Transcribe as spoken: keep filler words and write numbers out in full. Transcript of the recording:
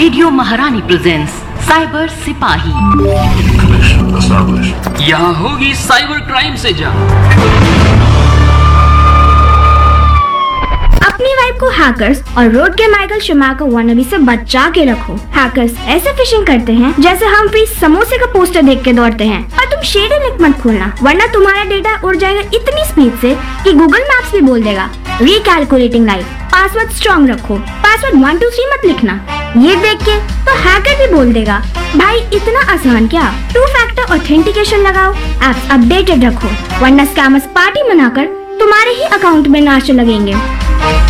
Radio महारानी presents cyber सिपाही। यहाँ होगी साइबर क्राइम से जंग। अपनी वाइफ को हैकर्स और रोड के माइकल शूमेकर वानाबी से बचा के रखो। हैकर्स ऐसे फिशिंग करते हैं जैसे हम फ्री समोसे का पोस्टर देख के दौड़ते हैं। और तुम शेडी लिंक मत खोलना, वरना तुम्हारा डेटा उड़ जाएगा इतनी स्पीड से कि गूगल मैप्स भी बोल देगा रिकैलकुलेटिंग लाइफ। पासवर्ड स्ट्रॉन्ग रखो, पासवर्ड वन टू थ्री मत लिखना। ये देख के तो हैकर भी बोल देगा भाई इतना आसान क्या। टू फैक्टर ऑथेंटिकेशन लगाओ, एप्स अपडेटेड रखो, वरना स्कैमर्स पार्टी मनाकर तुम्हारे ही अकाउंट में नाच लगेंगे।